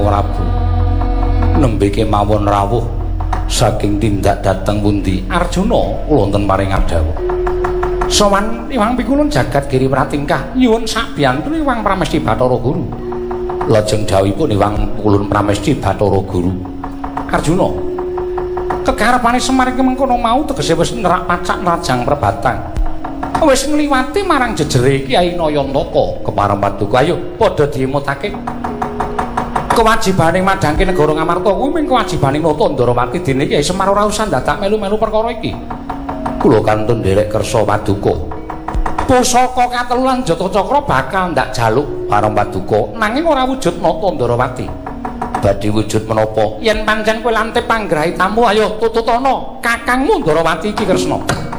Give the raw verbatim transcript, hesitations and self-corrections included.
Prabu nembe kemawon rawuh saking tindak dhateng pundi Arjuna kula wonten maring ardhawuh sowan Iwang Pikulun jagat Giri Pratingkah nyuwun sabiyantun Iwang Pramesti Bathara Guru lajeng dawuhipun Iwang Pikulun Pramesti Bathara Guru Arjuna kekarepane Semar iki mengkono mau tegese wis nerak pacak nerajang perbatang wis ngliwati marang jejere Kyai Nayantaka kepareng Paduka ayo padha diemutake kewajibane madhangke negara Ngamarta kuwi mung kewajibane Nata Ndarawati dene Kyai Semar ora usah dadak melu-melu perkara iki kula kantun nderek kersa Paduka pusaka katelulan Jata Cakra bakal ndak jaluk pareng Paduka nanging ora wujud Nata Ndarawati badhe wujud menapa yen pancen kowe lantip panggrahi tamu ayo tututana kakangmu Ndarawati iki Kresna